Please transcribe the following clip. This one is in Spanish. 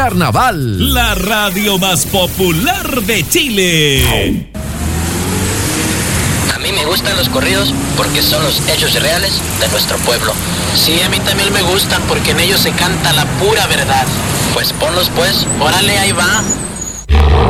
Carnaval, la radio más popular de Chile. A mí me gustan los corridos porque son los hechos reales de nuestro pueblo. Sí, a mí también me gustan porque en ellos se canta la pura verdad. Pues ponlos pues, órale, ahí va.